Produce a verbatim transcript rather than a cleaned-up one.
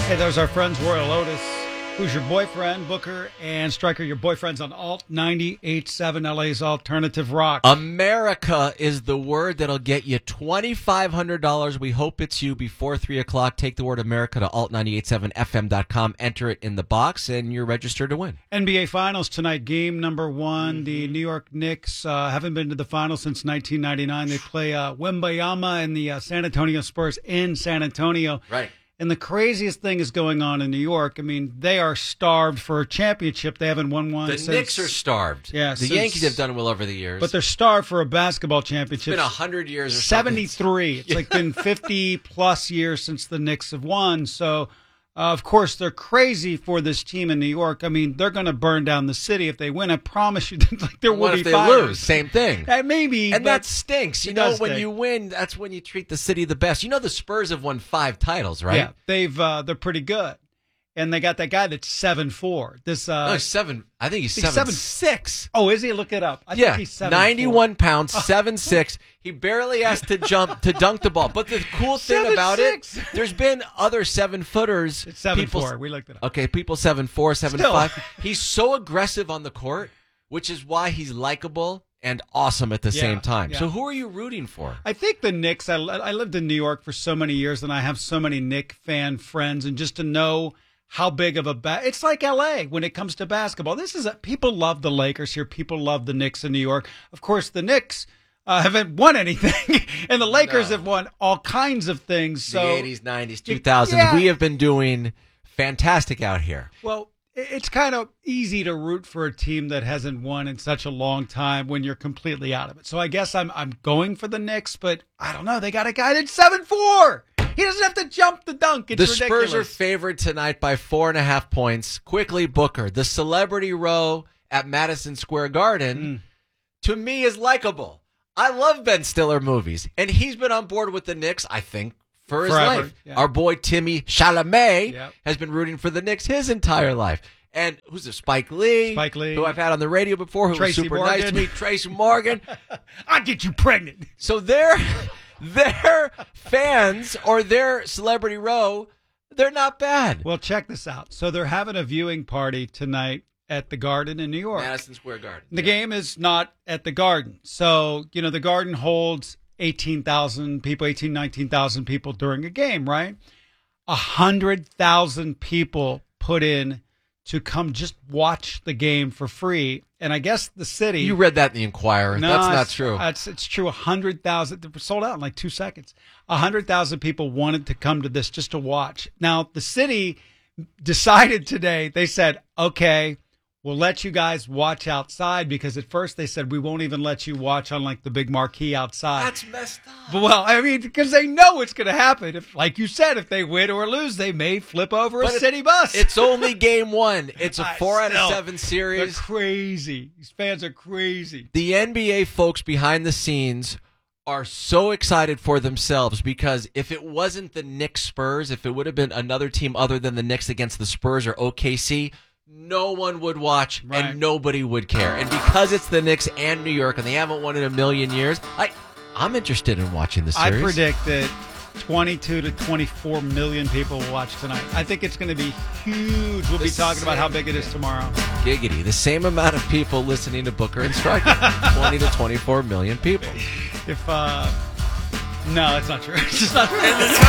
Hey, there's our friends Royal Otis. Who's your boyfriend? Booker and Stryker, your boyfriends on Alt ninety-eight point seven, L A's Alternative Rock. America is the word that'll get you twenty-five hundred dollars. We hope it's you before three o'clock. Take the word America to alt ninety-eight point seven F M dot com. Enter it in the box, and you're registered to win. N B A Finals tonight, game number one. Mm-hmm. The New York Knicks uh, haven't been to the finals since nineteen ninety-nine. They play uh, Wembayama and the uh, San Antonio Spurs in San Antonio. Right. And the craziest thing is going on in New York. I mean, they are starved for a championship. They haven't won one the since... The Knicks are starved. Yeah, the since, Yankees have done well over the years. But they're starved for a basketball championship. It's been one hundred years or seventy-three. Something. It's like been fifty-plus years since the Knicks have won. So, uh, of course, they're crazy for this team in New York. I mean, they're going to burn down the city if they win. I promise you. Like, there will what be if they fires. lose? Same thing. Uh, maybe. And that stinks. You know, when stink. you win, that's when you treat the city the best. You know, the Spurs have won five titles, right? Yeah, they've uh, they're pretty good, and they got that guy that's seven four. This uh, no, seven. I think he's, he's seven, seven six. Oh, is he? Look it up. I yeah, think he's seven ninety-one pounds, seven six. He barely has to jump to dunk the ball. But the cool thing seven, about six. it, there's been other seven footers. It's seven people, four. We looked it up. Okay, people seven four, seven Still. five. He's so aggressive on the court, which is why he's likable and awesome at the yeah, same time. Yeah. So who are you rooting for? I think the Knicks. I, I lived in New York for so many years, and I have so many Knick fan friends, and just to know how big of a ba- it's like L A when it comes to basketball. This is a, people love the Lakers here. People love the Knicks in New York. Of course, the Knicks uh, haven't won anything, and the Lakers No. have won all kinds of things. So the eighties, nineties, two thousands. Yeah. We have been doing fantastic out here. Well, it's kind of easy to root for a team that hasn't won in such a long time when you're completely out of it. So I guess I'm I'm going for the Knicks, but I don't know. They got a guy that's seven four. He doesn't have to jump the dunk. It's the ridiculous. Spurs are favored tonight by four and a half points. Quickly, Booker, the celebrity row at Madison Square Garden, Mm. to me is likable. I love Ben Stiller movies, and he's been on board with the Knicks, I think, for his Forever, life. yeah. Our boy Timmy Chalamet Yep. has been rooting for the Knicks his entire life. And who's the Spike Lee? Spike Lee. Who I've had on the radio before, who Tracy was super Morgan. nice to me. Tracy Morgan. I'll get you pregnant. So their their fans or their celebrity row, they're not bad. Well, check this out. So they're having a viewing party tonight at the Garden in New York. Madison Square Garden. The game is not at the Garden. So, you know, the Garden holds eighteen thousand people, eighteen, nineteen thousand people during a game, right? one hundred thousand people put in to come just watch the game for free. And I guess the city... You read that in the Inquirer. No, That's not it's, true. It's, it's true. one hundred thousand. They were sold out in like two seconds. one hundred thousand people wanted to come to this just to watch. Now, the city decided today, they said, okay, we'll let you guys watch outside, because at first they said we won't even let you watch on like the big marquee outside. That's messed up. But, well, I mean, because they know it's going to happen. If, like you said, if they win or lose, they may flip over But a it- city bus. It's only game one. It's a I four out of still- seven They're series. crazy. These fans are crazy. The N B A folks behind the scenes are so excited for themselves, because if it wasn't the Knicks Spurs, if it would have been another team other than the Knicks against the Spurs or O K C, no one would watch Right. and nobody would care. And because it's the Knicks and New York and they haven't won in a million years, I, I'm interested in watching the I series. predict that twenty-two to twenty-four million people will watch tonight. I think it's going to be huge. We'll The be talking about how same- big it is tomorrow. Giggity. The same amount of people listening to Booker and Stryker. twenty to twenty-four million people. If, uh, no, it's not true. It's just not true.